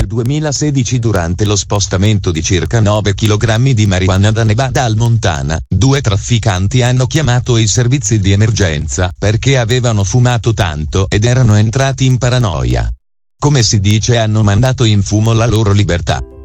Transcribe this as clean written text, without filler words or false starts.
2016 durante lo spostamento di circa 9 kg di marijuana da Nevada al Montana. 2 trafficanti hanno chiamato i servizi di emergenza perché avevano fumato tanto ed erano entrati in paranoia. Come si dice, hanno mandato in fumo la loro libertà.